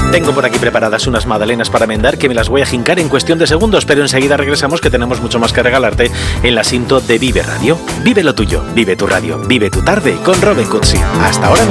Tengo por aquí preparadas unas magdalenas para mendar que me las voy a jincar en cuestión de segundos, pero enseguida regresamos que tenemos mucho más que regalarte en la Sinto de Vive Radio. Vive lo tuyo, vive tu radio, vive tu tarde con Robin Cutsi. Hasta ahora.